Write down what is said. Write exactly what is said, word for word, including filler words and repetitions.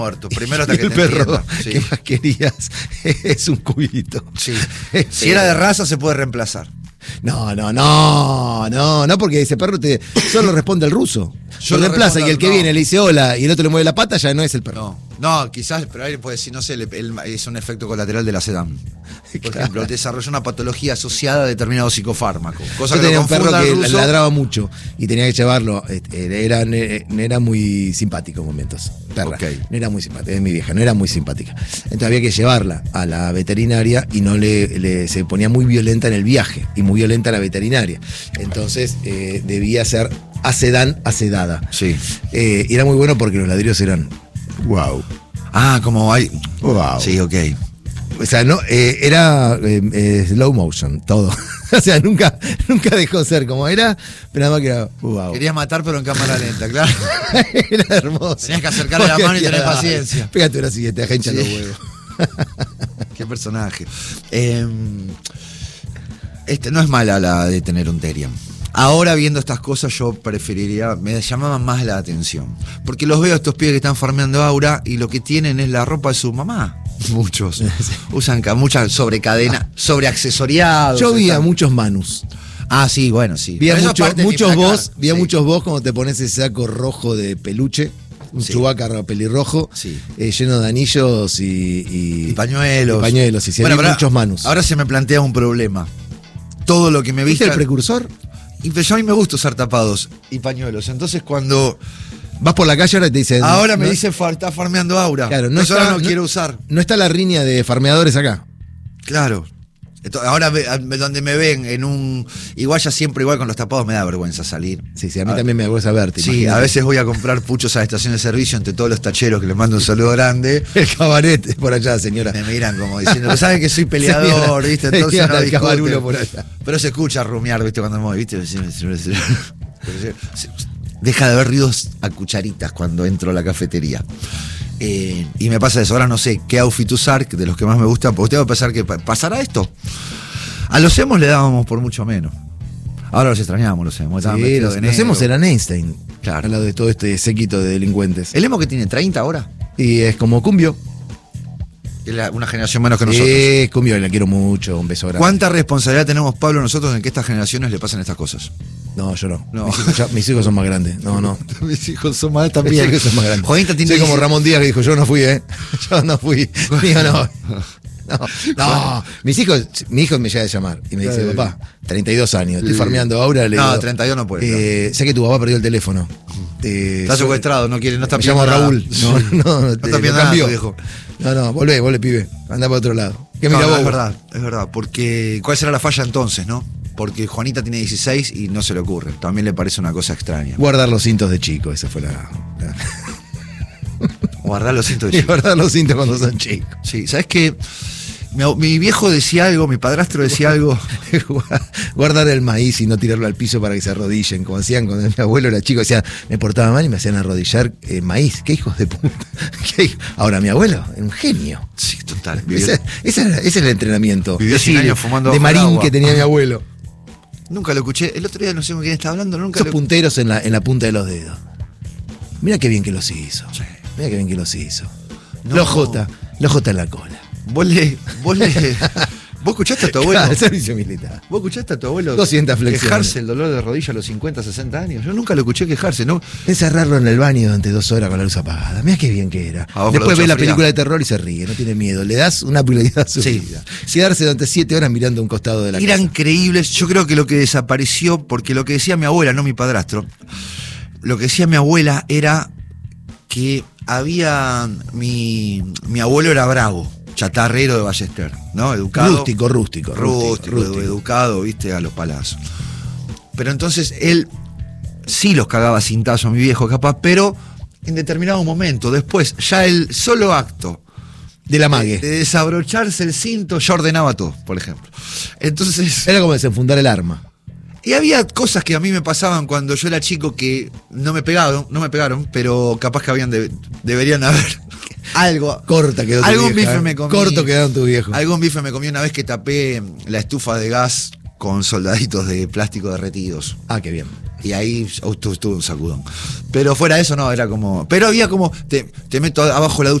muerto. Primero hasta que el te perro entienda. Sí. que más querías es un cubito. Sí. Si era de raza, se puede reemplazar. No, no, no, no, no, porque ese perro te solo responde al ruso. Yo Lo le reemplaza respondo y el al- que no. viene le dice hola y el otro le mueve la pata, ya no es el perro. No, no, quizás, pero ahí puede decir, no sé, el- el- es un efecto colateral de la sedam. Por Claro. ejemplo, desarrolló una patología asociada a determinado psicofármaco. Cosa Yo que tenía lo un perro confunda al que ruso. ladraba mucho y tenía que llevarlo. este, Era, era muy simpático en momentos. Perra. Ok. No era muy simpática, es mi vieja, no era muy simpática. Entonces había que llevarla a la veterinaria y no le, le- se ponía muy violenta en el viaje y muy violenta a la veterinaria. Entonces eh, debía ser acedán, acedada. Sí. Eh, y era muy bueno porque los ladrillos eran wow. Ah, como hay. Wow. Sí, ok. O sea, no, eh, era eh, eh, slow motion, todo. O sea, nunca, nunca dejó de ser como era, pero nada más que era wow. Querías matar, pero en cámara lenta, claro. Era hermoso. Tenías que acercarle la mano y tener Dale, paciencia. Pégate una siguiente, deja hinchar Sí. los huevos. Qué personaje. Eh, este, no es mala la de tener un Terrier. Ahora viendo estas cosas yo preferiría, me llamaban más la atención. Porque los veo a estos pibes que están farmeando aura y lo que tienen es la ropa de su mamá. Muchos. Usan ca- muchas sobrecadena, sobreaccesoriados. Yo vi a están- muchos manus. Ah, sí, bueno, sí. Vi a Pero eso muchos, parte de mi muchos placar. vos, vi a Sí. muchos vos cuando te pones ese saco rojo de peluche, un Sí. chubaca pelirrojo, Sí. eh, lleno de anillos y, y- Y pañuelos. y pañuelos, y sí, Bueno, vi pero muchos manus. Ahora se me plantea un problema. Todo lo que me ¿Viste viste. el precursor? Y pero yo a mí me gusta usar tapados y pañuelos. Entonces cuando Vas por la calle ahora y te dicen. ahora me no- dice "Fa- está farmeando aura. Claro, no Entonces está- ahora no, no- quiero usar. No está la riña de farmeadores acá. Claro. Entonces, ahora ve- a- donde me ven en un. Igual ya siempre igual con los tapados me da vergüenza salir. Sí, sí, a mí Ah, también me da vergüenza verte. Sí, imagínate. a veces voy a comprar puchos a la estación de servicio entre todos los tacheros que les mando un saludo grande. El cabaret es por allá, señora. Me miran como diciendo, saben que soy peleador, Señora, ¿viste? Entonces señora, no el discuten. cabarulo por allá. Pero se escucha rumiar, ¿viste? Cuando me voy, ¿viste? Deja de haber ruidos a cucharitas cuando entro a la cafetería. Eh, y me pasa eso. Ahora no sé qué outfit usar, que de los que más me gustan, porque tengo que pensar que pa- pasará esto. A los emos le dábamos por mucho menos. Ahora los extrañamos, los emos. Estaban Sí, vestidos los, de los negro. hemos eran Einstein. Claro. Al lado de todo este séquito de delincuentes. ¿El emo que tiene treinta ahora? Y es como Cumbio. Es la- una generación menos que nosotros. Es Cumbio, la quiero mucho, un beso grande. ¿Cuánta responsabilidad tenemos, Pablo, nosotros en que estas generaciones le pasen estas cosas? No, yo no. No. Mis, hijos, ya- mis hijos son más grandes. No, no. Mis hijos son más Mis hijos son más grandes. Juanita tiene Soy como dieci- Ramón Díaz que dijo, yo no fui, ¿eh? Yo no fui. Digo, no. No, no. Mis hijos, mi hijo me llega a llamar y me dice, Claro. papá, treinta y dos años, estoy farmeando ahora. Le No, digo, treinta y dos no puede, Eh, sé que tu papá perdió el teléfono. Eh, Está soy- secuestrado, no quiere, no está Me llamo pidiendo nada. Raúl. No, no, no, está te- lo pidiendo nada, cambió. tu viejo. No, no, volvé, volvé, pibe. Anda para otro lado. ¿Qué No, mira no, vos? es verdad, es verdad. Porque, ¿cuál será la falla entonces, no? Porque Juanita tiene dieciséis y no se le ocurre. También le parece una cosa extraña. Guardar los cintos de chico, esa fue la. la- Guardar los cintos de y chico. guardar los cintos cuando son chicos. Sí, ¿sabes qué? Mi, mi viejo decía algo, mi padrastro decía algo. Guardar el maíz y no tirarlo al piso para que se arrodillen, como hacían cuando mi abuelo era chico, decía, me portaba mal y me hacían arrodillar eh, maíz. Qué hijos de puta. Qué hij- Ahora, mi abuelo, un genio. Sí, total. Vivió- Ese, ese era- ese es el entrenamiento. Vivió cien de- años fumando de bajo el marín agua. que tenía mi abuelo. Nunca lo escuché. El otro día no sé con quién estaba hablando, nunca Esos lo punteros en la, en la punta de los dedos. Mira qué bien que los hizo. Sí. Mira qué bien que los hizo. No. Los J, los J en la cola. Vos le. Vos le. ¿Vos escuchaste a tu abuelo? Claro, el servicio militar. ¿Vos escuchaste a tu abuelo doscientas flexiones. quejarse el dolor de rodilla a los cincuenta, sesenta años? Yo nunca lo escuché quejarse, ¿no? Encerrarlo en el baño durante dos horas con la luz apagada. Mira qué bien que era. A vos con la Después ducha ve la fría. película de terror y se ríe, no tiene miedo. Le das una prioridad a su Sí. vida. Quedarse durante siete horas mirando a un costado de la Eran casa. creíbles. Yo creo que lo que desapareció, porque lo que decía mi abuela, no mi padrastro, lo que decía mi abuela era que había. Mi, mi abuelo era bravo, chatarrero de Ballester, ¿no? Educado. Rústico, rústico. Rústico, rústico. educado, viste, a los palazos. Pero entonces él sí los cagaba a cintazo a mi viejo, capaz, pero en determinado momento, después, ya el solo acto De la de, mague. de desabrocharse el cinto, yo ordenaba todo, por ejemplo. Entonces, Era como desenfundar el arma. y había cosas que a mí me pasaban cuando yo era chico que no me pegaron, no me pegaron, pero capaz que habían de- deberían haber algo. Corta quedó tu Algún vieja, bife ¿eh? me comí. Corto quedaron tu viejo. Algún bife me comí una vez que tapé la estufa de gas con soldaditos de plástico derretidos. Ah, qué bien. Y ahí estuvo un sacudón. Pero fuera de eso, no, era como. Pero había como. Te, te meto abajo la ducha